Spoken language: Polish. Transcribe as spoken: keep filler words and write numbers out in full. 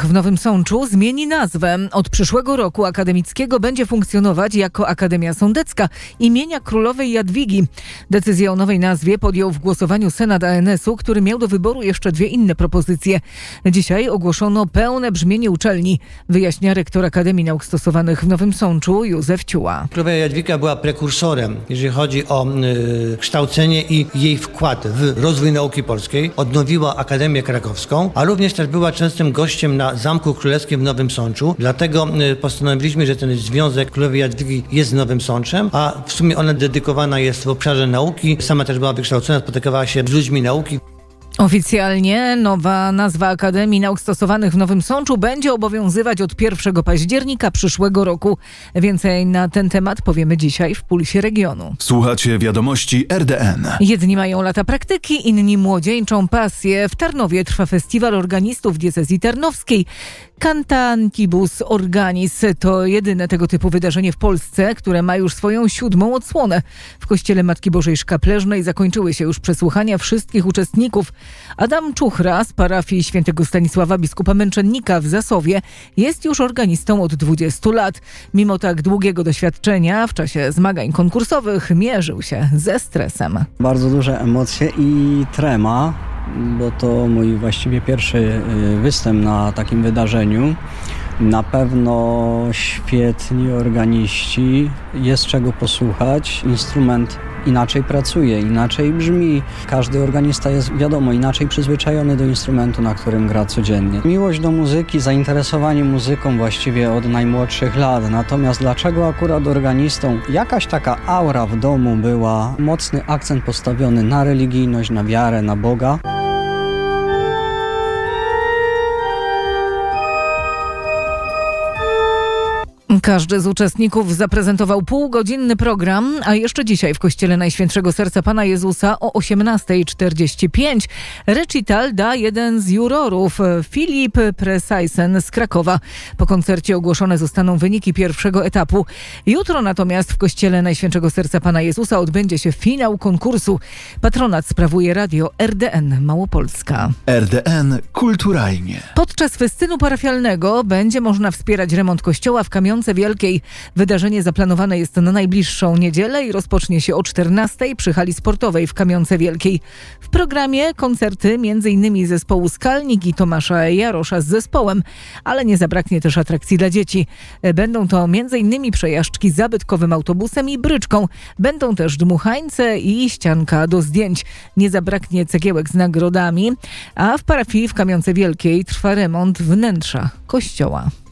w Nowym Sączu zmieni nazwę. Od przyszłego roku akademickiego będzie funkcjonować jako Akademia Sądecka imienia Królowej Jadwigi. Decyzję o nowej nazwie podjął w głosowaniu Senat A N S u, który miał do wyboru jeszcze dwie inne propozycje. Dzisiaj ogłoszono pełne brzmienie uczelni, wyjaśnia rektor Akademii Nauk Stosowanych w Nowym Sączu Józef Ciuła. Królowa Jadwiga była prekursorem, jeżeli chodzi o y, kształcenie i jej wkład w rozwój nauki polskiej. Odnowiła Akademię Krakowską, a również też była częstym gościem na Zamku Królewskim w Nowym Sączu. Dlatego y, postanowiliśmy, że ten związek Królowej Jadwigi jest z Nowym Sączem, a w sumie ona dedykowana jest w obszarze nauki. Sama też była wykształcona, spotykała się z ludźmi nauki. Oficjalnie nowa nazwa Akademii Nauk Stosowanych w Nowym Sączu będzie obowiązywać od pierwszego października przyszłego roku. Więcej na ten temat powiemy dzisiaj w Pulsie Regionu. Słuchacie wiadomości R D N. Jedni mają lata praktyki, inni młodzieńczą pasję. W Tarnowie trwa festiwal organistów diecezji tarnowskiej. Cantantibus Organis to jedyne tego typu wydarzenie w Polsce, które ma już swoją siódmą odsłonę. W Kościele Matki Bożej Szkapleżnej zakończyły się już przesłuchania wszystkich uczestników. Adam Czuchra z parafii świętego Stanisława biskupa Męczennika w Zasowie jest już organistą od dwudziestu lat. Mimo tak długiego doświadczenia w czasie zmagań konkursowych mierzył się ze stresem. Bardzo duże emocje i trema, bo to mój właściwie pierwszy występ na takim wydarzeniu. Na pewno świetni organiści, jest czego posłuchać. Instrument inaczej pracuje, inaczej brzmi. Każdy organista jest, wiadomo, inaczej przyzwyczajony do instrumentu, na którym gra codziennie. Miłość do muzyki, zainteresowanie muzyką właściwie od najmłodszych lat. Natomiast dlaczego akurat organistą? Jakaś taka aura w domu była, mocny akcent postawiony na religijność, na wiarę, na Boga. Każdy z uczestników zaprezentował półgodzinny program, a jeszcze dzisiaj w Kościele Najświętszego Serca Pana Jezusa o osiemnasta czterdzieści pięć recital da jeden z jurorów, Filip Presajsen z Krakowa. Po koncercie ogłoszone zostaną wyniki pierwszego etapu. Jutro natomiast w Kościele Najświętszego Serca Pana Jezusa odbędzie się finał konkursu. Patronat sprawuje radio R D N Małopolska. R D N kulturalnie. Podczas festynu parafialnego będzie można wspierać remont kościoła w Kamionce Wielkiej. Wydarzenie zaplanowane jest na najbliższą niedzielę i rozpocznie się o czternastej przy hali sportowej w Kamionce Wielkiej. W programie koncerty m.in. zespołu Skalnik i Tomasza Jarosza z zespołem, ale nie zabraknie też atrakcji dla dzieci. Będą to m.in. przejażdżki zabytkowym autobusem i bryczką. Będą też dmuchańce i ścianka do zdjęć. Nie zabraknie cegiełek z nagrodami, a w parafii w Kamionce Wielkiej trwa remont wnętrza kościoła.